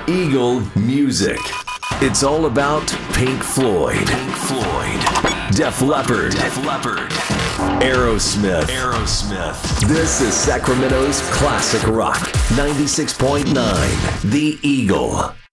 Eagle Music. It's all about Pink Floyd, Def Leppard, Aerosmith. This is Sacramento's classic rock. 96.9, The Eagle.